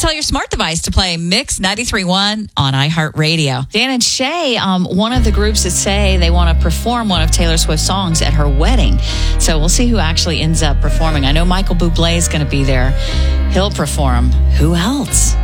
tell your smart device to play Mix 93.1 on iHeartRadio. Dan and Shay, one of the groups that say they want to perform one of Taylor Swift's songs at her wedding. So we'll see who actually ends up performing. I know Michael Bublé is going to be there. He'll perform. Who else?